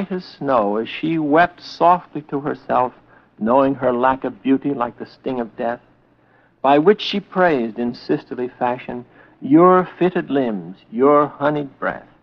white as snow, as she wept softly to herself, knowing her lack of beauty like the sting of death, by which she praised in sisterly fashion your fitted limbs, your honeyed breath.